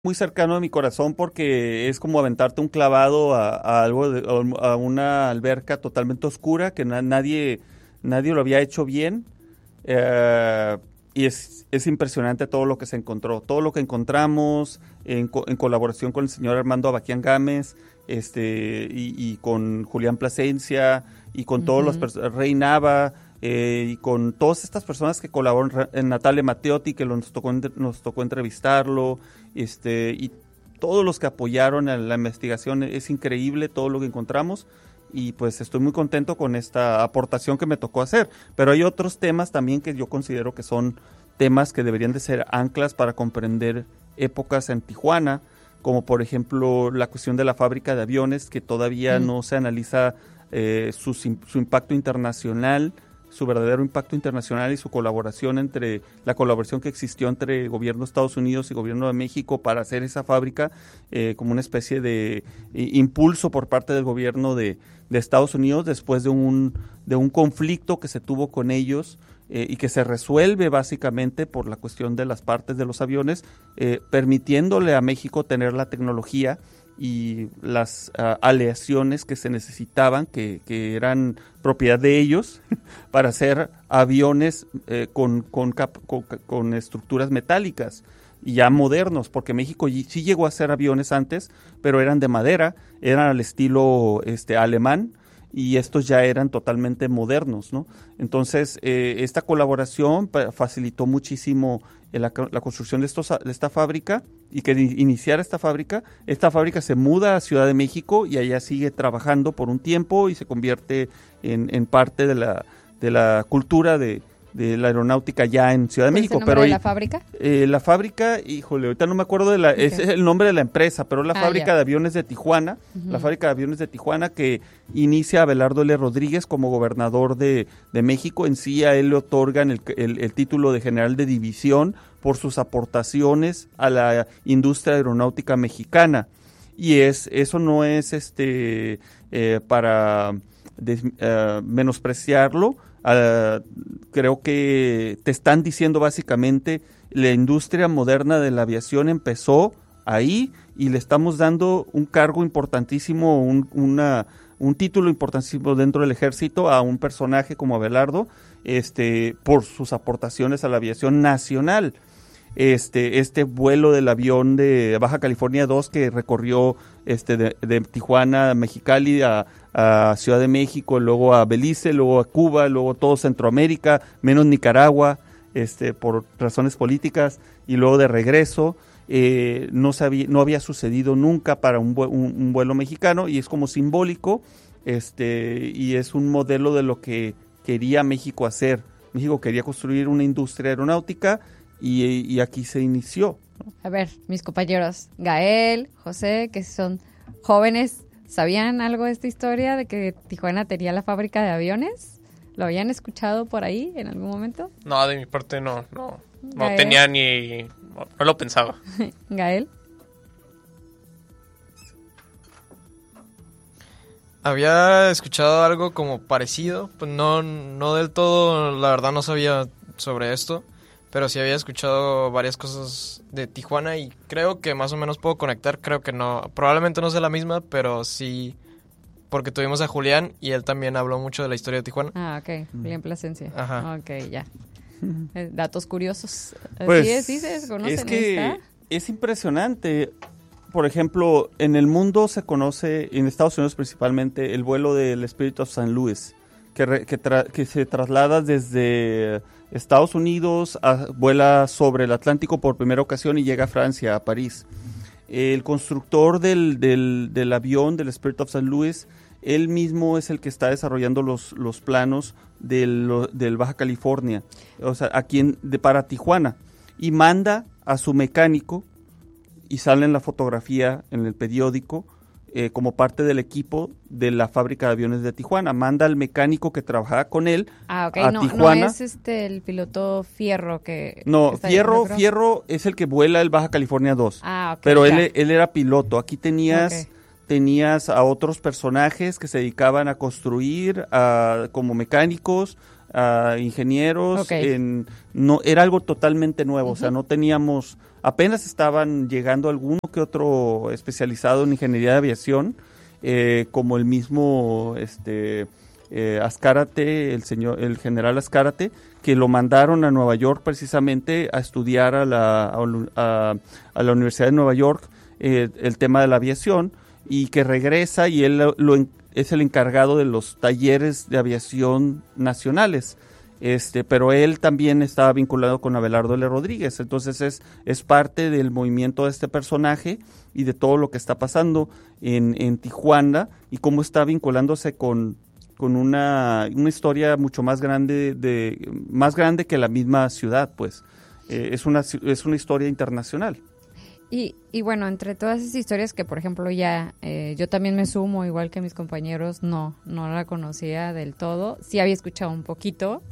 muy cercano a mi corazón porque es como aventarte un clavado a algo, a una alberca totalmente oscura que nadie lo había hecho bien. eh, y es impresionante todo lo que se encontró, todo lo que encontramos en colaboración con el señor Armando Abaquián Gámez, y con Julián Plasencia, y con todos los Rey Nava, y con todas estas personas que colaboran, en Natalia Matteotti, que nos tocó entrevistarlo, y todos los que apoyaron a la investigación. Es increíble todo lo que encontramos, y pues estoy muy contento con esta aportación que me tocó hacer. Pero hay otros temas también que yo considero que son temas que deberían de ser anclas para comprender épocas en Tijuana, como por ejemplo la cuestión de la fábrica de aviones, que todavía no se analiza su impacto internacional, su verdadero impacto internacional, y su colaboración la colaboración que existió entre el gobierno de Estados Unidos y el gobierno de México para hacer esa fábrica, como una especie de impulso por parte del gobierno de Estados Unidos después de un conflicto que se tuvo con ellos, y que se resuelve básicamente por la cuestión de las partes de los aviones, permitiéndole a México tener la tecnología y las aleaciones que se necesitaban, que eran propiedad de ellos, para hacer aviones con estructuras metálicas y ya modernos, porque México sí llegó a hacer aviones antes, pero eran de madera, eran al estilo alemán, y estos ya eran totalmente modernos, ¿no? Entonces, esta colaboración facilitó muchísimo la construcción de esta fábrica, y que iniciara esta fábrica. Esta fábrica se muda a Ciudad de México y allá sigue trabajando por un tiempo y se convierte en parte de la cultura de la aeronáutica ya en Ciudad de México. ¿Es el nombre de la fábrica? La fábrica, híjole, ahorita no me acuerdo es el nombre de la empresa, pero es la fábrica de aviones de Tijuana, la fábrica de aviones de Tijuana, que inicia Abelardo L. Rodríguez como gobernador de México. En sí a él le otorgan el título de general de división por sus aportaciones a la industria aeronáutica mexicana. Y eso no es para menospreciarlo. Creo que te están diciendo básicamente la industria moderna de la aviación empezó ahí, y le estamos dando un cargo importantísimo, un título importantísimo dentro del ejército a un personaje como Abelardo, por sus aportaciones a la aviación nacional. Este vuelo del avión de Baja California 2 que recorrió de Tijuana a Mexicali a Ciudad de México, luego a Belice, luego a Cuba, luego todo Centroamérica, menos Nicaragua, por razones políticas, y luego de regreso. No había sucedido nunca para un vuelo mexicano, y es como simbólico, y es un modelo de lo que quería México hacer. México quería construir una industria aeronáutica, y aquí se inició, ¿no? A ver, mis compañeros, Gael, José, que son jóvenes, ¿sabían algo de esta historia de que Tijuana tenía la fábrica de aviones? ¿Lo habían escuchado por ahí en algún momento? No, de mi parte no tenía no lo pensaba. Gael. Había escuchado algo como parecido, pues no del todo, la verdad no sabía sobre esto, pero sí había escuchado varias cosas de Tijuana y creo que más o menos puedo conectar. Creo que no, probablemente no sea la misma, pero sí, porque tuvimos a Julián y él también habló mucho de la historia de Tijuana. Ah, ok, Julián Plasencia. Ajá. Ok, ya. Datos curiosos. Pues, Así es, sí se conocen. es que es impresionante. Por ejemplo, en el mundo se conoce, en Estados Unidos principalmente, el vuelo del Spirit of St. Louis, que se traslada desde Estados Unidos, vuela sobre el Atlántico por primera ocasión y llega a Francia, a París. El constructor del avión, del Spirit of St. Louis, él mismo es el que está desarrollando los planos del Baja California, o sea, para Tijuana, y manda a su mecánico, y sale en la fotografía en el periódico, como parte del equipo de la fábrica de aviones de Tijuana. Manda al mecánico que trabajaba con él a Tijuana. No es el piloto Fierro que... No, Fierro es el que vuela el Baja California 2. Ah, ok. Pero él era piloto. Aquí tenías a otros personajes que se dedicaban a construir, como mecánicos, ingenieros. Okay. No, era algo totalmente nuevo. O sea, no teníamos Apenas estaban llegando alguno que otro especializado en ingeniería de aviación, como el mismo Azcárate, el general Azcárate, que lo mandaron a Nueva York precisamente a estudiar a la Universidad de Nueva York el tema de la aviación, y que regresa y él es el encargado de los talleres de aviación nacionales. Pero él también estaba vinculado con Abelardo L. Rodríguez, entonces es parte del movimiento de este personaje y de todo lo que está pasando en Tijuana, y cómo está vinculándose con una historia mucho más grande que la misma ciudad, pues. Es una historia internacional. Y bueno, entre todas esas historias que, por ejemplo, ya yo también me sumo, igual que mis compañeros, no la conocía del todo. Sí había escuchado un poquito,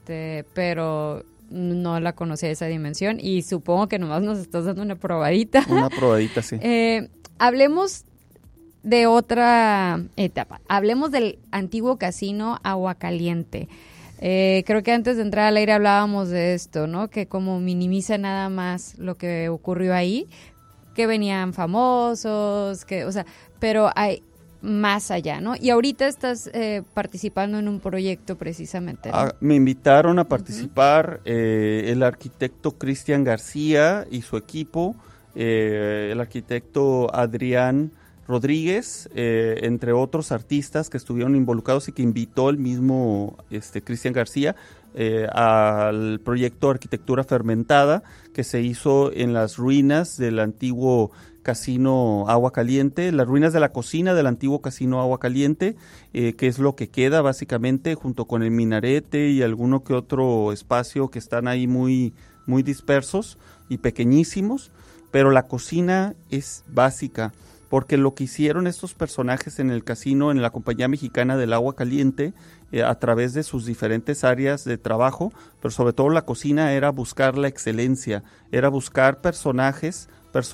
pero no la conocía esa dimensión, y supongo que nomás nos estás dando una probadita. Una probadita, sí. Hablemos de otra etapa. Hablemos del antiguo casino Aguacaliente. Creo que antes de entrar al aire hablábamos de esto, ¿no? Que como minimiza nada más lo que ocurrió ahí, que venían famosos, pero hay más allá, ¿no? Y ahorita estás participando en un proyecto precisamente, ¿no? Me invitaron a participar el arquitecto Cristian García y su equipo, el arquitecto Adrián Rodríguez, entre otros artistas que estuvieron involucrados, y que invitó el mismo Cristian García al proyecto Arquitectura Fermentada, que se hizo en las ruinas del antiguo casino Agua Caliente, las ruinas de la cocina del antiguo casino Agua Caliente, que es lo que queda básicamente, junto con el minarete y alguno que otro espacio que están ahí muy, muy dispersos y pequeñísimos, pero la cocina es básica, porque lo que hicieron estos personajes en el casino, en la Compañía Mexicana del Agua Caliente, a través de sus diferentes áreas de trabajo, pero sobre todo la cocina, era buscar la excelencia, era buscar personajes,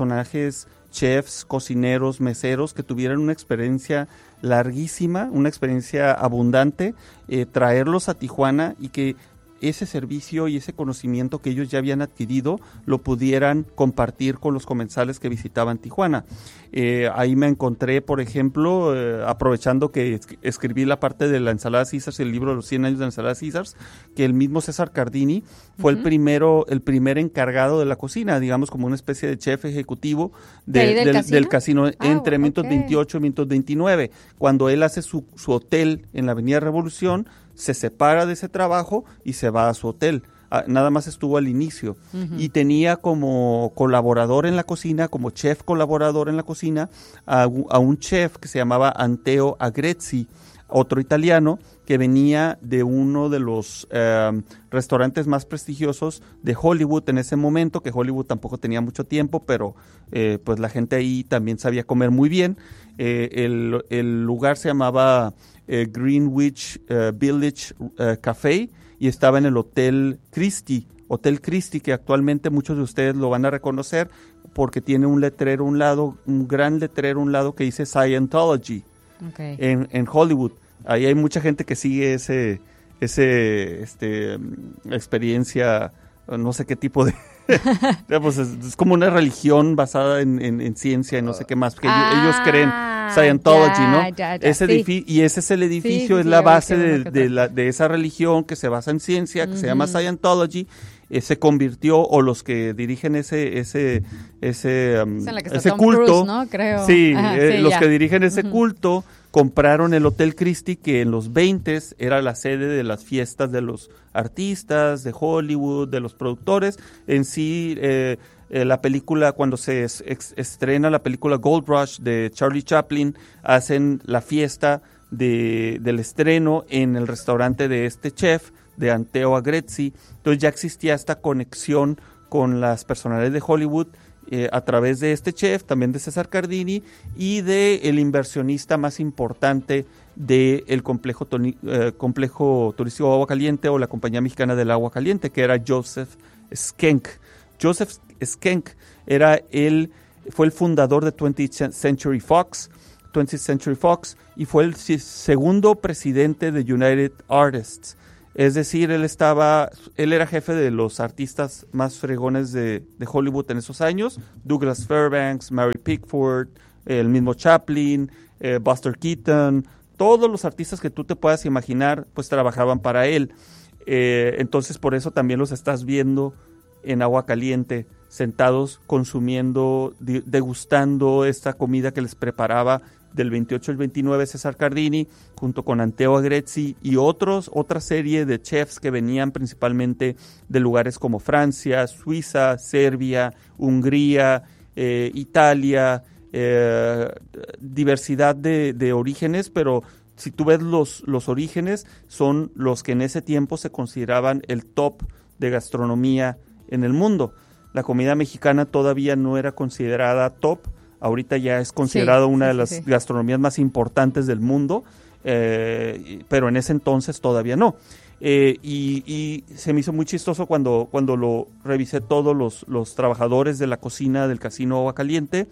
chefs, cocineros, meseros, que tuvieran una experiencia larguísima, una experiencia abundante, traerlos a Tijuana, y que ese servicio y ese conocimiento que ellos ya habían adquirido lo pudieran compartir con los comensales que visitaban Tijuana. Ahí me encontré, por ejemplo, aprovechando que escribí la parte de la ensalada Caesars, el libro de los 100 años de la ensalada Caesars, que el mismo César Cardini fue el primer encargado de la cocina, digamos, como una especie de chef ejecutivo del casino entre 1928 y 1929. Cuando él hace su hotel en la Avenida Revolución, se separa de ese trabajo y se va a su hotel. Nada más estuvo al inicio. Y tenía como colaborador en la cocina, como chef colaborador en la cocina, a un chef que se llamaba Anteo Agrezzi, otro italiano que venía de uno de los restaurantes más prestigiosos de Hollywood en ese momento, que Hollywood tampoco tenía mucho tiempo, pero pues la gente ahí también sabía comer muy bien. El lugar se llamaba Greenwich Village Café, y estaba en el Hotel Christie, que actualmente muchos de ustedes lo van a reconocer porque tiene un letrero a un lado, un gran letrero a un lado que dice Scientology. Okay. En Hollywood. Ahí hay mucha gente que sigue experiencia, no sé qué tipo de pues es como una religión basada en ciencia y no sé qué más, porque ellos creen Scientology, ¿no? Y ese es el edificio, es la base de esa religión que se basa en ciencia, que se llama Scientology. Se convirtió, o los que dirigen ese culto, Cruise, ¿no? Creo. Sí, los que dirigen ese culto compraron el Hotel Christie, que en los 20s era la sede de las fiestas de los artistas, de Hollywood, de los productores. En sí, la película, cuando se estrena la película Gold Rush de Charlie Chaplin, hacen la fiesta del estreno en el restaurante de este chef, de Anteo Agrezzi. Entonces ya existía esta conexión con las personalidades de Hollywood a través de este chef, también de César Cardini, y de el inversionista más importante del complejo turístico Agua Caliente, o la Compañía Mexicana del Agua Caliente, que era Joseph Schenck. Joseph Schenck fue el fundador de 20th Century Fox, y fue el segundo presidente de United Artists. Es decir, él era jefe de los artistas más fregones de Hollywood en esos años, Douglas Fairbanks, Mary Pickford, el mismo Chaplin, Buster Keaton, todos los artistas que tú te puedas imaginar, pues trabajaban para él. Entonces por eso también los estás viendo en Agua Caliente, sentados consumiendo, degustando esta comida que les preparaba del 28 al 29 César Cardini, junto con Anteo Agrezzi y otra serie de chefs que venían principalmente de lugares como Francia, Suiza, Serbia, Hungría, Italia, diversidad de orígenes, pero si tú ves los orígenes, son los que en ese tiempo se consideraban el top de gastronomía en el mundo. La comida mexicana todavía no era considerada top, ahorita ya es considerada una de las gastronomías más importantes del mundo, pero en ese entonces todavía no. Y se me hizo muy chistoso cuando lo revisé todos los trabajadores de la cocina del Casino Agua Caliente,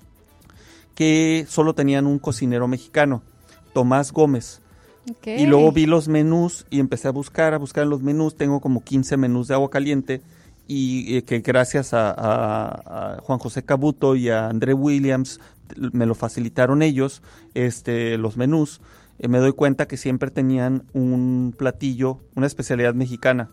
que solo tenían un cocinero mexicano, Tomás Gómez. Okay. Y luego vi los menús y empecé a buscar en los menús. Tengo como 15 menús de Agua Caliente y que gracias a Juan José Cabuto y a André Williams me lo facilitaron ellos, los menús. Me doy cuenta que siempre tenían un platillo, una especialidad mexicana.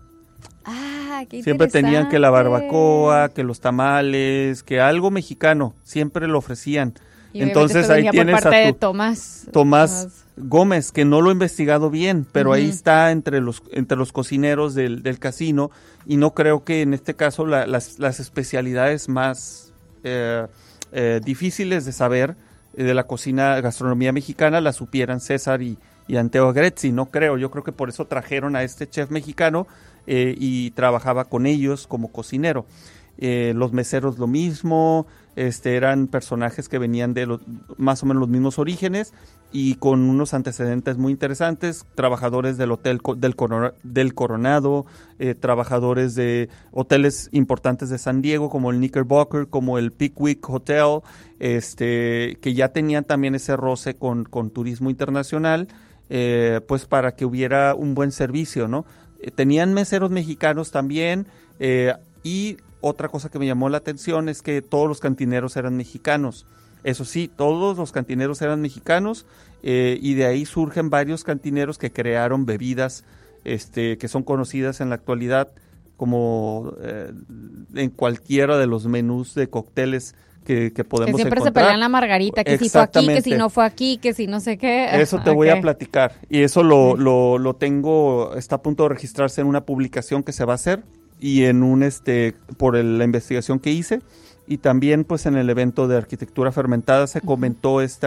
Ah, qué siempre tenían que la barbacoa, que los tamales, que algo mexicano, siempre lo ofrecían. Y entonces ahí tienes a Tomás Gómez, que no lo he investigado bien, pero ahí está entre los cocineros del casino, y no creo que en este caso las especialidades más difíciles de saber de la cocina, gastronomía mexicana, las supieran César y Anteo Agrezzi. No creo, yo creo que por eso trajeron a este chef mexicano y trabajaba con ellos como cocinero. Los meseros lo mismo, eran personajes que venían de más o menos los mismos orígenes y con unos antecedentes muy interesantes, trabajadores del Hotel del Coronado, trabajadores de hoteles importantes de San Diego como el Knickerbocker, como el Pickwick Hotel, que ya tenían también ese roce con turismo internacional, pues para que hubiera un buen servicio, ¿no? Tenían meseros mexicanos también, y otra cosa que me llamó la atención es que todos los cantineros eran mexicanos. Eso sí, todos los cantineros eran mexicanos, y de ahí surgen varios cantineros que crearon bebidas que son conocidas en la actualidad como en cualquiera de los menús de cócteles que podemos encontrar. Que siempre se pelean la margarita, que si fue aquí, que si no fue aquí, que si no sé qué. Eso te voy a platicar, y eso lo tengo, está a punto de registrarse en una publicación que se va a hacer, y en por la investigación que hice, y también pues en el evento de arquitectura fermentada se comentó este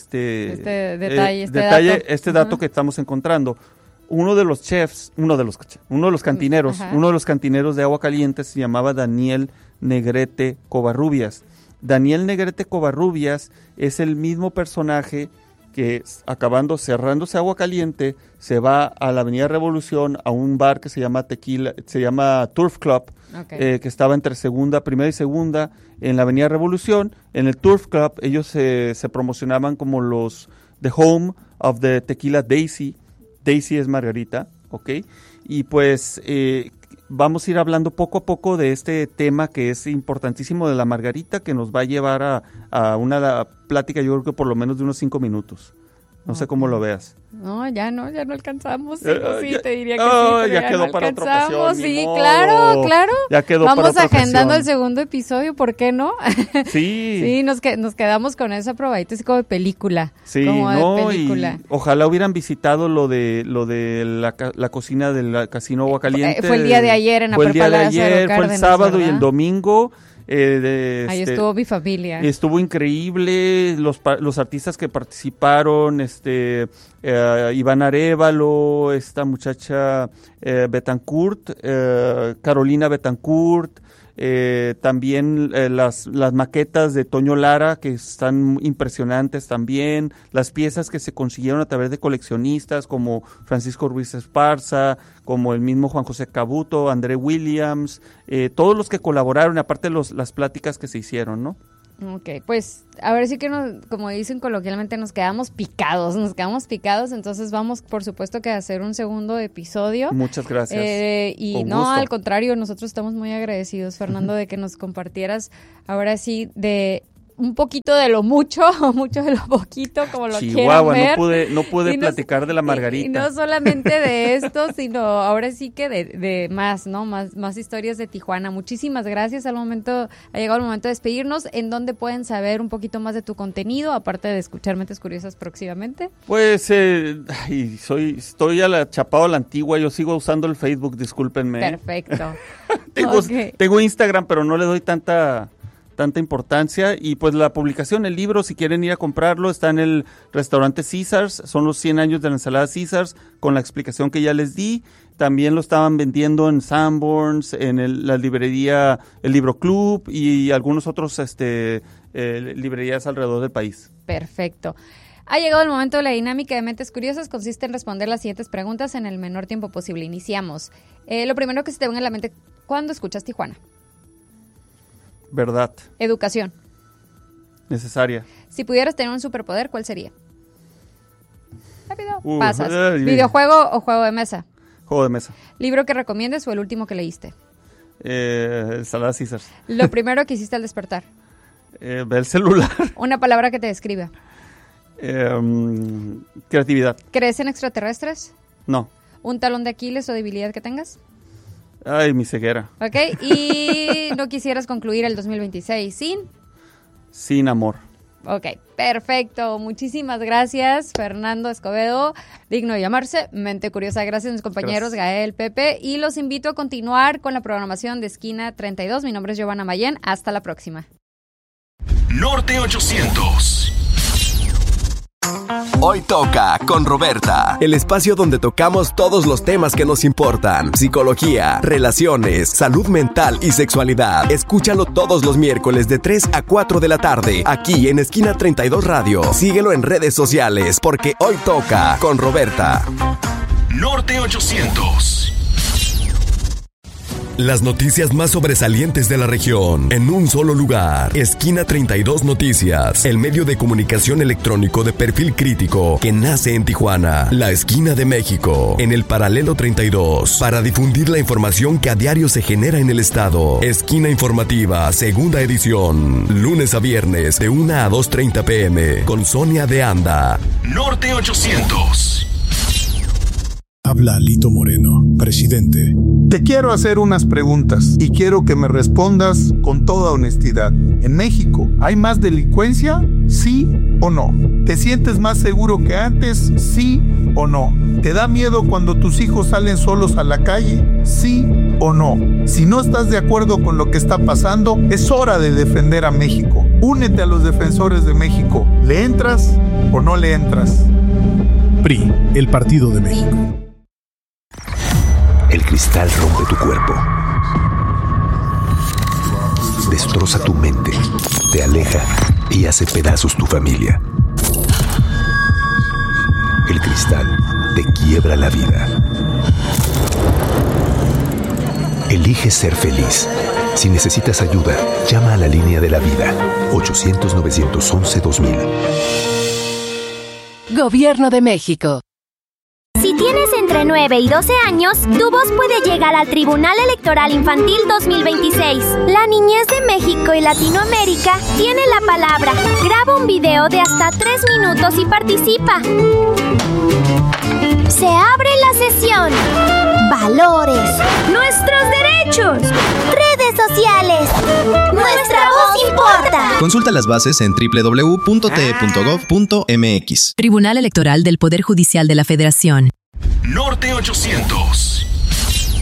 dato que estamos encontrando. Uno de los cantineros de Agua Caliente se llamaba Daniel Negrete Covarrubias. Daniel Negrete Covarrubias es el mismo personaje que cerrándose Agua Caliente, se va a la Avenida Revolución a un bar que se llama Turf Club, que estaba entre primera y segunda en la Avenida Revolución. En el Turf Club ellos se promocionaban como los The Home of the Tequila Daisy. Daisy es Margarita, ¿ok? Y pues vamos a ir hablando poco a poco de este tema que es importantísimo de la Margarita, que nos va a llevar a una plática, yo creo que por lo menos de unos 5 minutos. No sé cómo lo veas. No, ya no alcanzamos. Sí, te diría que sí. Ya quedó para otra ocasión. Sí, claro. Ya quedó Vamos para otra agendando ocasión. el segundo episodio, ¿por qué no? Sí. Sí, nos quedamos con esa probadita así como de película. Sí, como de película. Y ojalá hubieran visitado lo de la cocina del Casino Agua Caliente. Fue el día de ayer en la Prepa Lázaro Cárdenas, fue el sábado, ¿verdad? Y el domingo. Ahí estuvo mi familia. Estuvo increíble, los artistas que participaron, Iván Arévalo, esta muchacha Betancourt, Carolina Betancourt, también las maquetas de Toño Lara, que están impresionantes también, las piezas que se consiguieron a través de coleccionistas como Francisco Ruiz Esparza, como el mismo Juan José Cabuto, André Williams, todos los que colaboraron, aparte las pláticas que se hicieron, ¿no? Ok, pues a ver si que como dicen coloquialmente, nos quedamos picados, entonces vamos por supuesto que a hacer un segundo episodio. Muchas gracias. Y Con no, gusto. al contrario, nosotros estamos muy agradecidos, Fernando, de que nos compartieras ahora sí de un poquito de lo mucho o mucho de lo poquito, como lo Chihuahua, quieran ver. no pude platicar de la margarita. Y no solamente de esto, sino ahora sí que de más, ¿no? Más historias de Tijuana. Muchísimas gracias. Ha llegado el momento de despedirnos. ¿En dónde pueden saber un poquito más de tu contenido, aparte de escuchar Mentes Curiosas próximamente? Pues estoy chapado a la antigua, yo sigo usando el Facebook, discúlpenme. Perfecto. Tengo Instagram, pero no le doy tanta importancia, y pues la publicación, el libro, si quieren ir a comprarlo, está en el restaurante Caesars, son los 100 años de la ensalada Caesars, con la explicación que ya les di. También lo estaban vendiendo en Sanborns, en la librería El Libro Club y algunos otros librerías alrededor del país. Perfecto. Ha llegado el momento de la dinámica de Mentes Curiosas. Consiste en responder las siguientes preguntas en el menor tiempo posible. Iniciamos. Lo primero que se te venga a la mente, ¿cuándo escuchas Tijuana? Verdad. Educación. Necesaria. Si pudieras tener un superpoder, ¿cuál sería? Rápido. Videojuego Pasas. ¿Videojuego o juego de mesa? Juego de mesa. ¿Libro que recomiendes o el último que leíste? Ensalada Caesars. Lo primero que hiciste al despertar. Ver el celular. Una palabra que te describa. Creatividad. ¿Crees en extraterrestres? No. ¿Un talón de Aquiles o debilidad que tengas? Ay, mi ceguera. Ok, y no quisieras concluir el 2026 sin amor. Ok, perfecto. Muchísimas gracias, Fernando Escobedo. Digno de llamarse Mente Curiosa. Gracias a mis compañeros Gael, Pepe. Y los invito a continuar con la programación de Esquina 32. Mi nombre es Giovanna Mayén. Hasta la próxima. Norte 800. Hoy toca con Roberta, el espacio donde tocamos todos los temas que nos importan: psicología, relaciones, salud mental y sexualidad. Escúchalo todos los miércoles de 3 a 4 de la tarde, aquí en Esquina 32 Radio. Síguelo en redes sociales, porque hoy toca con Roberta. Norte 800. Las noticias más sobresalientes de la región en un solo lugar. Esquina 32 Noticias, el medio de comunicación electrónico de perfil crítico que nace en Tijuana, la esquina de México, en el paralelo 32, para difundir la información que a diario se genera en el estado. Esquina Informativa, segunda edición, lunes a viernes de 1 a 2:30 p.m. con Sonia de Anda. Norte 800. Habla Alito Moreno, presidente. Te quiero hacer unas preguntas y quiero que me respondas con toda honestidad. ¿En México hay más delincuencia? ¿Sí o no? ¿Te sientes más seguro que antes? ¿Sí o no? ¿Te da miedo cuando tus hijos salen solos a la calle? ¿Sí o no? Si no estás de acuerdo con lo que está pasando, es hora de defender a México. Únete a los defensores de México. ¿Le entras o no le entras? PRI, el Partido de México. El cristal rompe tu cuerpo, destroza tu mente, te aleja y hace pedazos tu familia. El cristal te quiebra la vida. Elige ser feliz. Si necesitas ayuda, llama a la línea de la vida, 800-911-2000. Gobierno de México. Si tienes entre 9 y 12 años, tu voz puede llegar al Tribunal Electoral Infantil 2026. La niñez de México y Latinoamérica tiene la palabra. Graba un video de hasta 3 minutos y participa. Se abre la sesión. Valores. Nuestros derechos. Redes sociales. Nuestra voz importa. Consulta las bases en www.te.gov.mx. Tribunal Electoral del Poder Judicial de la Federación. Norte 800.